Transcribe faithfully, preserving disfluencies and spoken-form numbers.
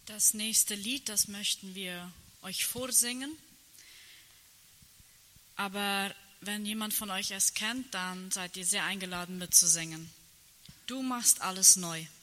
Das nächste Lied, das möchten wir euch vorsingen. Aber wenn jemand von euch es kennt, dann seid ihr sehr eingeladen mitzusingen. Du machst alles neu.